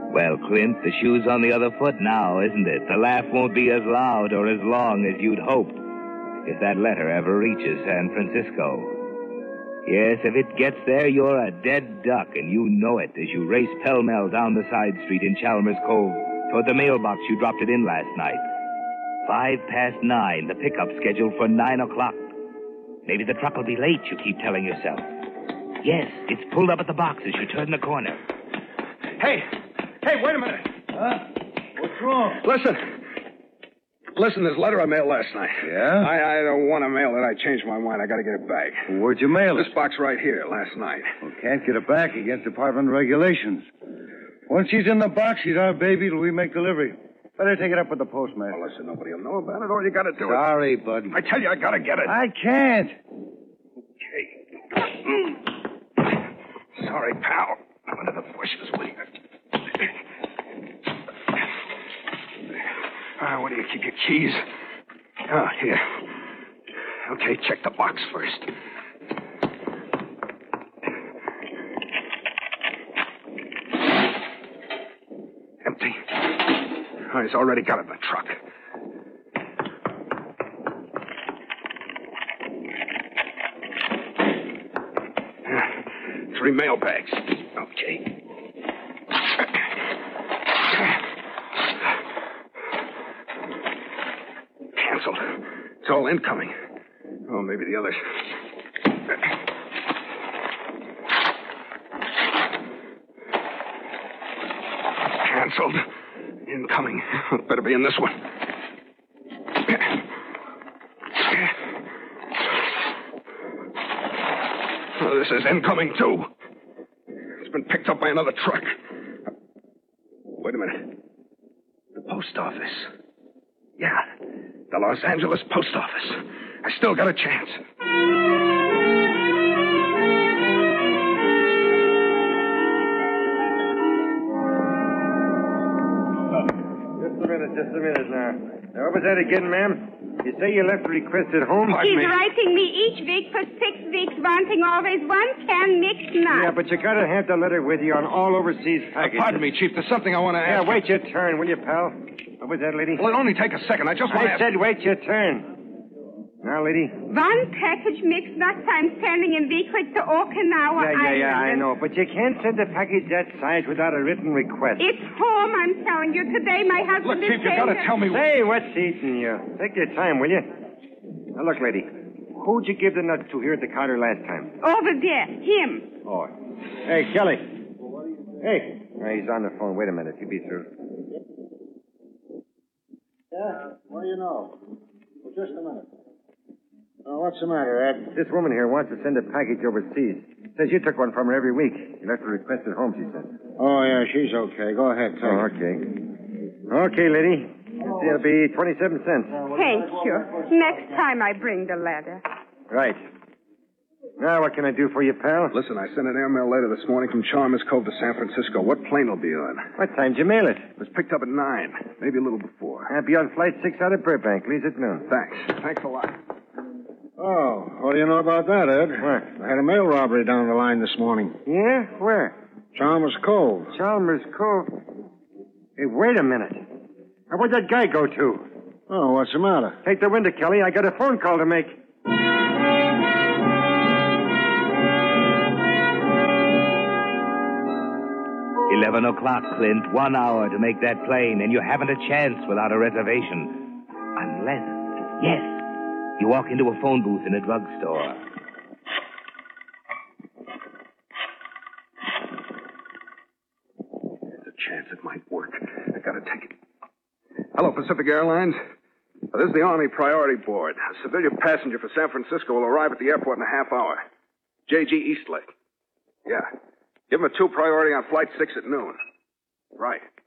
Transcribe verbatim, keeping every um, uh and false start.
Well, Clint, the shoe's on the other foot now, isn't it? The laugh won't be as loud or as long as you'd hoped if that letter ever reaches San Francisco. Yes, if it gets there, you're a dead duck, and you know it as you race pell-mell down the side street in Chalmers Cove toward the mailbox you dropped it in last night. Five past nine, the pickup's scheduled for nine o'clock. Maybe the truck will be late, you keep telling yourself. Yes, it's pulled up at the box as you turn the corner. Hey! Hey, wait a minute. Huh? What's wrong? Listen. Listen, this letter I mailed last night. Yeah? I, I don't want to mail it. I changed my mind. I got to get it back. Where'd you mail it? This box right here, last night. Well, can't get it back against department regulations. Once she's in the box, she's our baby till we make delivery. Better take it up with the postman. Well, listen, nobody will know about it. All you got to do is... Sorry, bud. I tell you, I got to get it. I can't. Okay. Sorry, pal. I'm under the bushes. Will you... Ah, where do you keep your keys? Oh, here. Okay, check the box first. Empty. Oh, he's already got it in the truck. Uh, Three mail bags. Okay. Canceled. It's all incoming. Oh, maybe the others. Canceled. Incoming. Better be in this one. Oh, this is incoming, too. It's been picked up by another truck. Wait a minute. The post office. Yeah, the Los Angeles post office. I still got a chance. Just a minute, just a minute now. Now, what was that again, ma'am? You say you left a request at home? Pardon He's me. writing me each week for six weeks, wanting always one can mixed nut. Yeah, but you gotta have the letter with you on all overseas Uh, packages. pardon me, Chief. There's something I want to Yeah, ask. wait your turn, will you, pal? What was that, lady? Well, it'll only take a second. I just want to I ask... said wait your turn. Now, lady. One package mixed nuts I'm sending in weekly to Okinawa Yeah, yeah, yeah, I Island. know. But you can't send a package that size without a written request. It's home, I'm telling you. Today my husband Look, is Chief, you got to saying tell me... Say, what's eating you? Take your time, will you? Now, look, lady. Who'd you give the nut to here at the counter last time? Over there, him. Oh. Hey, Kelly. Hey. Oh, he's on the phone. Wait a minute. He'll be through. Yeah? What do you know? Well, just a minute. Oh, what's the matter, Ed? This woman here wants to send a package overseas. Says you took one from her every week. You left a request at home, she said. Oh, yeah, she's okay. Go ahead, take Oh, it. okay. Okay, lady. It'll be twenty-seven cents. Thank you. Next time I bring the letter. Right. Now, what can I do for you, pal? Listen, I sent an airmail letter this morning from Chalmers Cove to San Francisco. What plane will be on? What time did you mail it? It was picked up at nine, maybe a little before. I'll be on flight six out of Burbank. Leaves at noon. Thanks. Thanks a lot. Oh, what do you know about that, Ed? What? I had a mail robbery down the line this morning. Yeah? Where? Chalmers Cove. Chalmers Cove. Hey, wait a minute. Now, where'd that guy go to? Oh, what's the matter? Take the window, Kelly. I got a phone call to make. Eleven o'clock, Clint. One hour to make that plane, and you haven't a chance without a reservation. Unless, yes, you walk into a phone booth in a drugstore. There's a chance it might work. I gotta take it. Hello, Pacific Airlines. Uh, This is the Army Priority Board. A civilian passenger for San Francisco will arrive at the airport in a half hour. J G Eastlake. Yeah. Give him a two priority on flight six at noon. Right.